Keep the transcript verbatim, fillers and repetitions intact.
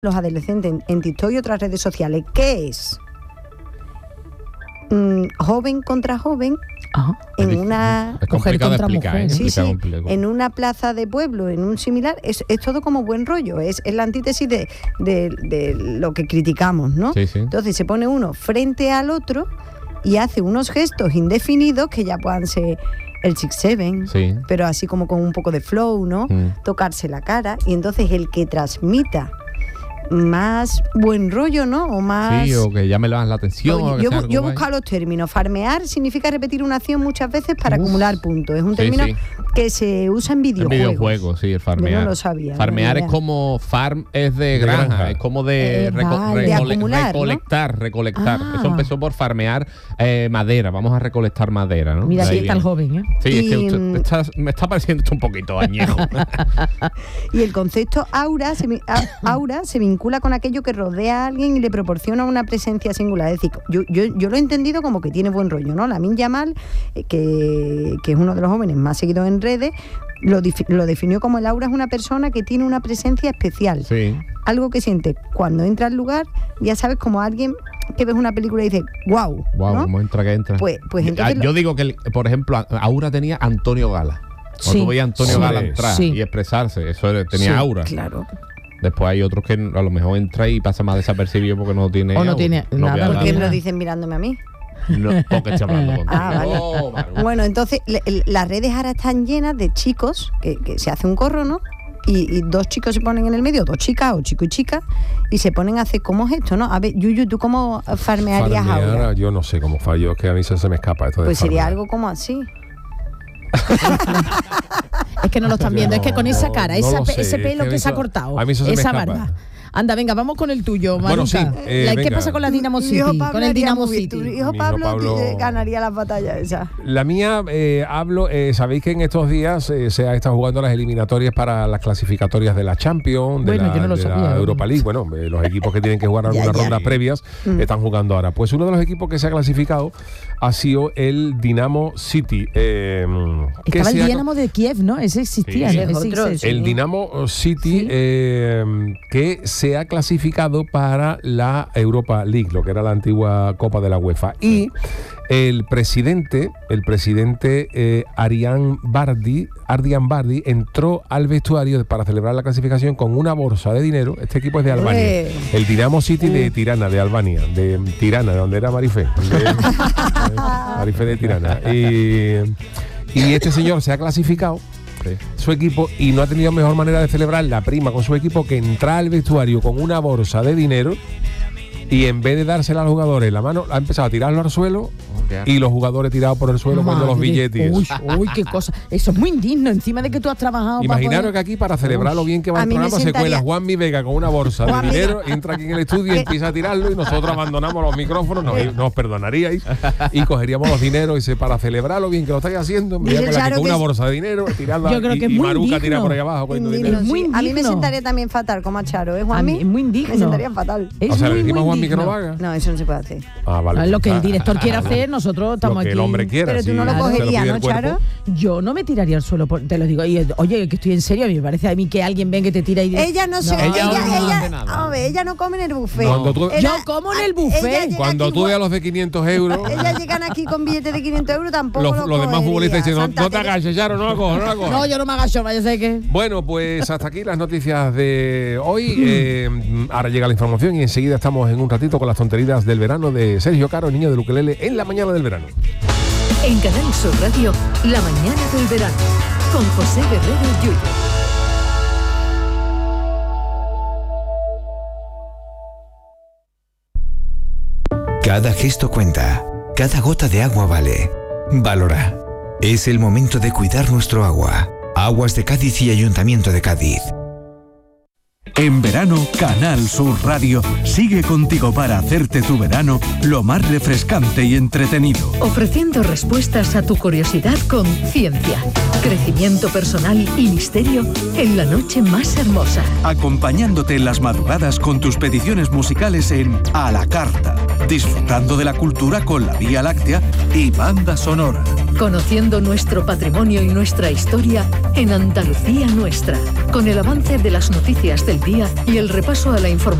los adolescentes en, en TikTok y otras redes sociales. ¿Qué es? Mm, joven contra joven. Ajá. En es una es complicado de explicar, ¿eh? sí, sí, complicado. en una plaza de pueblo, en un similar, es, es todo como buen rollo, es, es la antítesis de, de, de lo que criticamos, ¿no? Sí, sí. Entonces se pone uno frente al otro y hace unos gestos indefinidos que ya puedan ser el six seven, Sí. pero así como con un poco de flow, ¿no? Mm. Tocarse la cara, y entonces el que transmita más buen rollo, ¿no? O más... Sí, o que llame más la atención. Yo, o que yo, sea bu- algo yo he guay. buscado los términos. Farmear significa repetir una acción muchas veces para Uf. acumular puntos. Es un Sí, término sí. que se usa en El videojuegos. videojuego, sí, el farmear. Yo no lo sabía, Farmear no es tenía como farm es de, De granja, granja. es como de, Eh, reco- vale. De recole- acumular, ¿no? recolectar, recolectar. Ah. Eso empezó por farmear eh, madera. Vamos a recolectar madera, ¿no? Mira, De aquí ahí está el viene. joven, ¿eh? Sí, es que Y, usted mm, está- me está pareciendo esto un poquito añejo. Y el concepto aura se, vi- a- aura se vincula con aquello que rodea a alguien y le proporciona una presencia singular. Es decir, yo, yo, yo lo he entendido como que tiene buen rollo, ¿no? Lamine Yamal, eh, que, que es uno de los jóvenes más seguidos en redes, lo, dif- lo definió como el aura es una persona que tiene una presencia especial. Sí. Algo que siente cuando entra al lugar, ya sabes, como alguien que ves una película y dice, wow, Wow, ¿no? cómo entra que entra. Pues- pues Ah, entonces lo- yo digo que, el- por ejemplo, a- Aura tenía Antonio Gala. Cuando Sí. tú veías a Antonio Sí. Gala entrar Sí. y expresarse, eso era- tenía Sí, aura. Claro. Después hay otros que a lo mejor entra y pasa más desapercibido porque no tiene. O no aura. tiene nada, vea no ¿Por qué tiene me lo nada. dicen mirándome a mí? No, porque estoy hablando contigo. Ah, vale. Oh, Maru. Bueno, entonces le- le- las redes ahora están llenas de chicos que, que se hace un corro, ¿no? Y, y dos chicos se ponen en el medio, dos chicas o chico y chica, y se ponen a hacer, ¿cómo es esto, no? A ver, Yuyu, ¿tú cómo farmearías Farmear, ahora? yo no sé cómo fallo, es que a mí se, se me escapa esto de Pues sería farmear. algo como así. Es que no lo están viendo, es que con esa No, cara, no esa lo pe- sé, ese es pelo que que, a se ha mí eso- cortado, a mí eso se me esa escapa. barba. Anda, venga, vamos con el tuyo, Maruca. Bueno, sí, eh, La- ¿Qué venga. pasa con la Dinamo Tu City? hijo Pablo Con el haría Dinamo muy bien. City. Tu hijo Mi hijo Pablo, Pablo- eh, ganaría las batallas esas. La mía, eh, hablo, eh, sabéis que en estos días eh, se ha estado jugando las eliminatorias para las clasificatorias de la Champions, de, Bueno, la, yo no lo de sabía. la Europa League. Bueno, eh, los equipos que tienen que jugar Ya, algunas ya. rondas previas Mm. están jugando ahora. Pues uno de los equipos que se ha clasificado ha sido el Dinamo City. eh, que Estaba se ha- el Dinamo de Kiev, ¿no? Ese existía, Sí. ¿no? Es Ese otro, existe. El Dinamo City, Sí. eh, que se ha clasificado para la Europa League, lo que era la antigua Copa de la UEFA. Y el presidente, el presidente eh, Arian Bardi, Ardian Bardi, entró al vestuario para celebrar la clasificación con una bolsa de dinero. Este equipo es de Albania. Eh. El Dinamo City de Tirana, de Albania, de Tirana, de donde era Marifé. De- Marifé de Tirana. Y, y este señor se ha clasificado Sí. su equipo y no ha tenido mejor manera de celebrar la prima con su equipo que entrar al vestuario con una bolsa de dinero y en vez de dársela a los jugadores en la mano, ha empezado a tirarlo al suelo y los jugadores tirados por el suelo con los Madre, billetes. Uy, uy, qué cosa. Eso es muy indigno, encima de que tú has trabajado para Imaginaros poder- que aquí para celebrar lo bien que va A el mí me programa se cuela sentaría- Juanmi Vega con una bolsa de Juanmi- dinero, entra aquí en el estudio y empieza a tirarlo y nosotros abandonamos los micrófonos, nos, nos perdonaríais y cogeríamos los dineros y se, para celebrar lo bien que lo estáis haciendo, me voy a Dice colar aquí Charo con que una es- bolsa de dinero, tirarla Yo creo y, que es y muy Maruca tira indigno. por ahí abajo cogiendo Indigno, dinero. Es muy sí. A mí me indigno. sentaría también fatal, como a Charo, ¿eh, A Juanmi? mí es muy indigno. Me sentaría fatal. Es O sea, le muy, decimos a muy Juanmi que no lo indigno. haga. No, eso no se puede hacer. Ah, vale. Lo que el Ah, director quiere hacer, nosotros estamos lo que aquí. el hombre quiera. Pero tú si no lo se cogerías, pide ¿no, el cuerpo. Charo? Yo no me tiraría al suelo, por- te lo digo. Y, oye, que estoy en serio, a mí me parece a mí que alguien venga y te tira y dice, Ella no se... No, ella, ella ella, no ella, hace nada. a ver, ella no come en el buffet. Cuando tú- Ella- Yo como en el buffet. ella llega Cuando aquí tú gua- veas los de quinientos euros, Ellas llegan aquí con billetes de quinientos euros, tampoco los, lo los demás cogería. futbolistas dicen, no, Santa no te Teresa- agaches, Charo, no la cojo, no la cojo. no, yo no me agacho, vaya sé que. Bueno, pues hasta aquí las noticias de hoy. Eh, ahora llega la información y enseguida estamos en un ratito con las tonterías del verano de Sergio Caro, niño del ukelele, en la mañana del verano. En Canal Sur Radio, La mañana del verano, con José Guerrero Yuyu. Cada gesto cuenta, cada gota de agua vale. Valora. Es el momento de cuidar nuestro agua. Aguas de Cádiz y Ayuntamiento de Cádiz. En verano, Canal Sur Radio sigue contigo para hacerte tu verano lo más refrescante y entretenido. Ofreciendo respuestas a tu curiosidad con ciencia, crecimiento personal y misterio en la noche más hermosa. Acompañándote en las madrugadas con tus peticiones musicales en A la Carta. Disfrutando de la cultura con la Vía Láctea y banda sonora. Conociendo nuestro patrimonio y nuestra historia en Andalucía Nuestra. Con el avance de las noticias del día y el repaso a la información